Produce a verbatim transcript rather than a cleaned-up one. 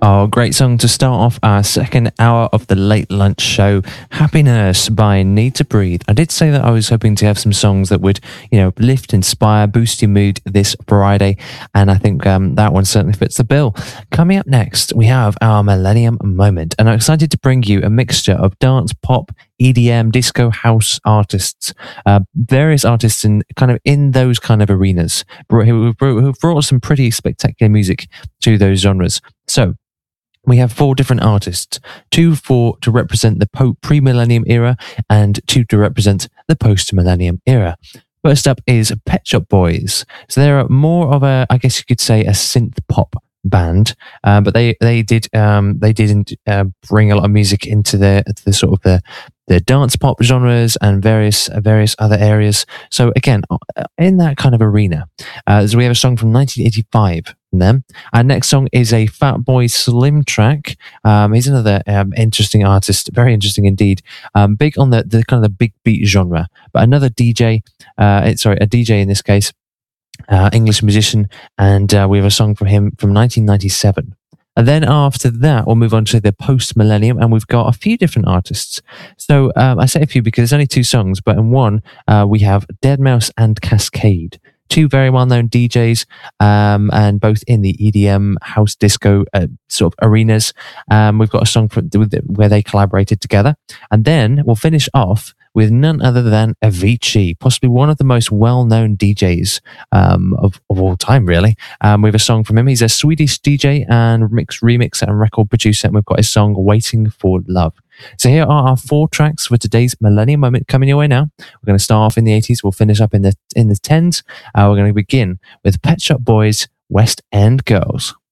Oh, great song to start off our second hour of the late lunch show. Happiness by Need to Breathe. I did say that I was hoping to have some songs that would, you know, lift, inspire, boost your mood this Friday. And I think um, that one certainly fits the bill. Coming up next, we have our Millennium Moment. And I'm excited to bring you a mixture of dance, pop, E D M, disco, house artists, uh, various artists in kind of in those kind of arenas who who brought some pretty spectacular music to those genres. So, we have four different artists, two for to represent the po- pre-millennium era and two to represent the post-millennium era. First up is Pet Shop Boys. So they're more of a, I guess you could say, a synth pop band, uh, but they they did um, they didn't uh, bring a lot of music into the the sort of the the dance pop genres and various various other areas. So again, in that kind of arena, uh, so we have a song from nineteen eighty-five from them. Our next song is a Fatboy Slim track. Um, he's another um, interesting artist, very interesting indeed. Um, big on the, the kind of the big beat genre, but another D J. Uh, sorry, a D J in this case. Uh, English musician, and uh, we have a song from him from nineteen ninety-seven. And then after that, we'll move on to the post-millennium, and we've got a few different artists. So um, I say a few because there's only two songs, but in one, uh, we have deadmau five and Kaskade. Two very well-known D Js, um, and both in the E D M, house, disco uh, sort of arenas. Um, we've got a song from, where they collaborated together. And then we'll finish off with none other than Avicii, possibly one of the most well-known D Js um, of, of all time, really. Um, we have a song from him. He's a Swedish D J and mix, remixer and record producer, and we've got his song Waiting for Love. So here are our four tracks for today's Millennium Moment coming your way now. We're going to start off in the eighties. We'll finish up in the in the tens. Uh, we're going to begin with Pet Shop Boys, West End Girls.